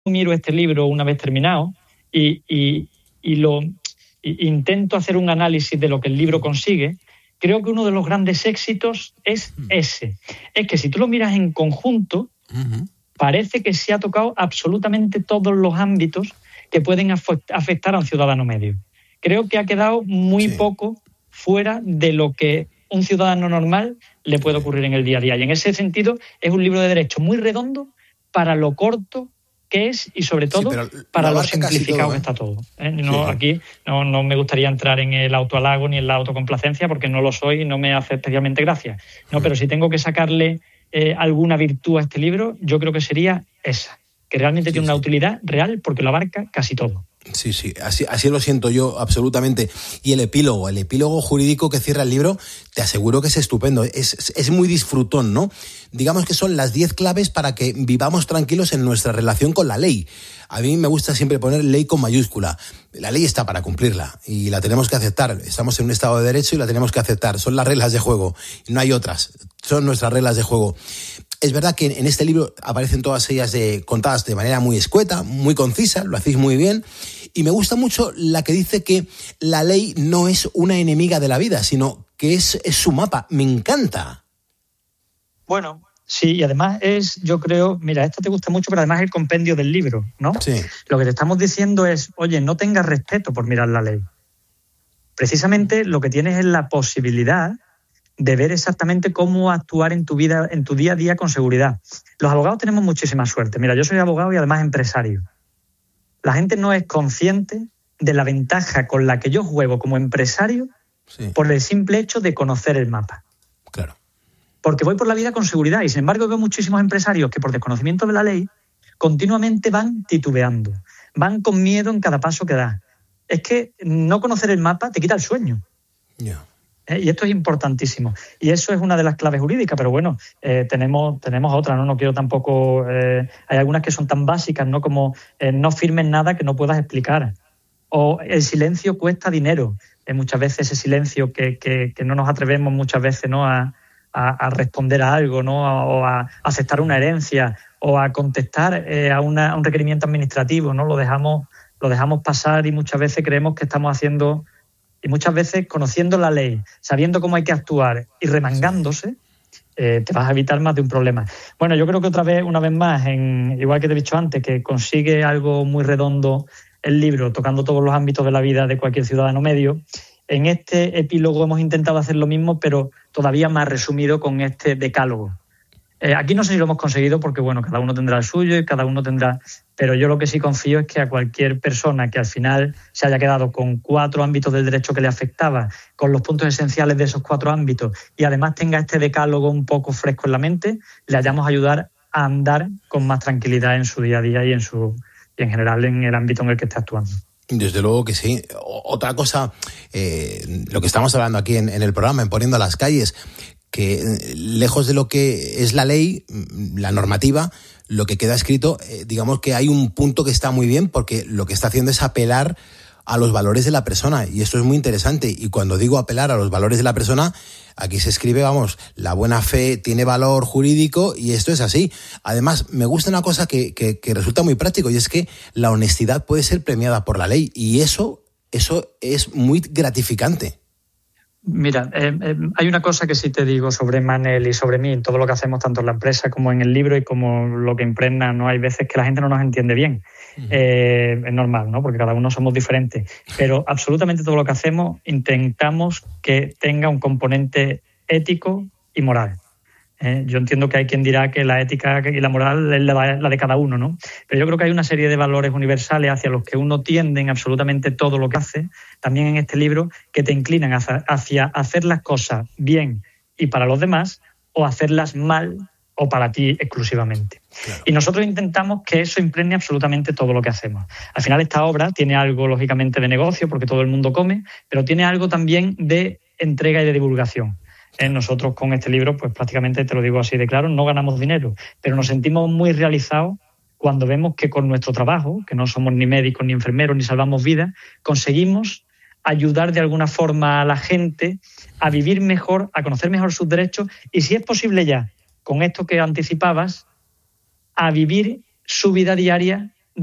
miro este libro una vez terminado y intento hacer un análisis de lo que el libro consigue, creo que uno de los grandes éxitos es ese. Es que si tú lo miras en conjunto, parece que se ha tocado absolutamente todos los ámbitos que pueden afectar a un ciudadano medio. Creo que ha quedado muy poco fuera de lo que un ciudadano normal le puede ocurrir en el día a día. Y en ese sentido es un libro de derecho muy redondo para lo corto que es y sobre todo para lo simplificado que está todo. Aquí no me gustaría entrar en el autohalago ni en la autocomplacencia porque no lo soy y no me hace especialmente gracia. Pero si tengo que sacarle alguna virtud a este libro, yo creo que sería esa, que realmente tiene una utilidad real porque lo abarca casi todo. Sí, así lo siento yo absolutamente. Y el epílogo jurídico que cierra el libro, te aseguro que es estupendo, es muy disfrutón, ¿no? Digamos que son las 10 claves para que vivamos tranquilos en nuestra relación con la ley. A mí me gusta siempre poner ley con mayúscula. La ley está para cumplirla y la tenemos que aceptar. Estamos en un Estado de Derecho y la tenemos que aceptar. Son las reglas de juego, no hay otras. Son nuestras reglas de juego. Es verdad que en este libro aparecen todas ellas contadas de manera muy escueta, muy concisa, lo hacéis muy bien. Y me gusta mucho la que dice que la ley no es una enemiga de la vida, sino que es su mapa. Me encanta. Bueno, sí, y además yo creo, mira, esto te gusta mucho, pero además es el compendio del libro, ¿no? Sí. Lo que te estamos diciendo es, oye, no tengas respeto por mirar la ley. Precisamente lo que tienes es la posibilidad de ver exactamente cómo actuar en tu vida, en tu día a día con seguridad. Los abogados tenemos muchísima suerte. Mira, yo soy abogado y además empresario. La gente no es consciente de la ventaja con la que yo juego como empresario por el simple hecho de conocer el mapa. Claro. Porque voy por la vida con seguridad y, sin embargo, veo muchísimos empresarios que por desconocimiento de la ley continuamente van titubeando, van con miedo en cada paso que da. Es que no conocer el mapa te quita el sueño. Yeah. Y esto es importantísimo. Y eso es una de las claves jurídicas, pero bueno, tenemos otras, ¿no? No quiero tampoco... hay algunas que son tan básicas, ¿no? Como no firmes nada que no puedas explicar. O el silencio cuesta dinero. Muchas veces ese silencio que no nos atrevemos muchas veces, ¿no? a responder a algo, ¿no? O a aceptar una herencia o a contestar a un requerimiento administrativo, ¿no? Lo dejamos pasar y muchas veces creemos que estamos haciendo... Y muchas veces, conociendo la ley, sabiendo cómo hay que actuar y remangándose, te vas a evitar más de un problema. Bueno, yo creo que una vez más, igual que te he dicho antes, que consigue algo muy redondo el libro, tocando todos los ámbitos de la vida de cualquier ciudadano medio. En este epílogo hemos intentado hacer lo mismo, pero todavía más resumido con este decálogo. Aquí no sé si lo hemos conseguido porque, bueno, cada uno tendrá el suyo y cada uno tendrá... Pero yo lo que sí confío es que a cualquier persona que al final se haya quedado con 4 ámbitos del derecho que le afectaba, con los puntos esenciales de esos 4 ámbitos y además tenga este decálogo un poco fresco en la mente, le hayamos ayudar a andar con más tranquilidad en su día a día y en general en el ámbito en el que esté actuando. Desde luego que sí. Otra cosa, lo que estamos hablando aquí en el programa, en Poniendo a las Calles, que lejos de lo que es la ley, la normativa, lo que queda escrito, digamos que hay un punto que está muy bien porque lo que está haciendo es apelar a los valores de la persona y esto es muy interesante. Y cuando digo apelar a los valores de la persona, aquí se escribe, la buena fe tiene valor jurídico y esto es así. Además, me gusta una cosa que resulta muy práctico y es que la honestidad puede ser premiada por la ley y eso es muy gratificante. Mira, hay una cosa que sí te digo sobre Manel y sobre mí, en todo lo que hacemos, tanto en la empresa como en el libro y como lo que impregna, ¿no? Hay veces que la gente no nos entiende bien. Uh-huh. Es normal, ¿no? Porque cada uno somos diferentes. Pero absolutamente todo lo que hacemos intentamos que tenga un componente ético y moral. Yo entiendo que hay quien dirá que la ética y la moral es la de cada uno, ¿no? Pero yo creo que hay una serie de valores universales hacia los que uno tiende en absolutamente todo lo que hace, también en este libro, que te inclinan hacia hacer las cosas bien y para los demás o hacerlas mal o para ti exclusivamente. Claro. Y nosotros intentamos que eso impregne absolutamente todo lo que hacemos. Al final esta obra tiene algo, lógicamente, de negocio, porque todo el mundo come, pero tiene algo también de entrega y de divulgación. Nosotros con este libro, pues prácticamente, te lo digo así de claro, no ganamos dinero, pero nos sentimos muy realizados cuando vemos que con nuestro trabajo, que no somos ni médicos, ni enfermeros, ni salvamos vidas, conseguimos ayudar de alguna forma a la gente a vivir mejor, a conocer mejor sus derechos y, si es posible ya, con esto que anticipabas, a vivir su vida diaria